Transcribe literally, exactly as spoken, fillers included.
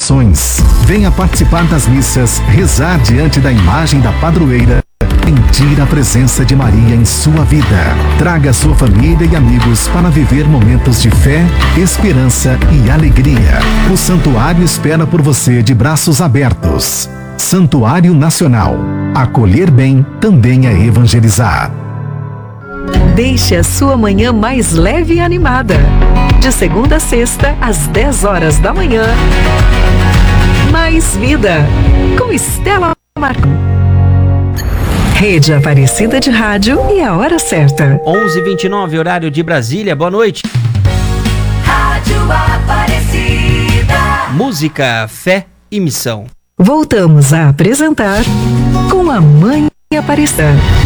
orações. Venha participar das missas, rezar diante da imagem da padroeira, sentir a presença de Maria em sua vida. Traga sua família e amigos para viver momentos de fé, esperança e alegria. O santuário espera por você de braços abertos. Santuário Nacional. Acolher bem também é evangelizar. Deixe a sua manhã mais leve e animada. De segunda a sexta, às dez horas da manhã. Mais Vida, com Estela Marcos. Rede Aparecida de Rádio e a hora certa. onze e vinte e nove, horário de Brasília. Boa noite. Rádio Aparecida. Música, fé e missão. Voltamos a apresentar Com a Mãe Aparecida.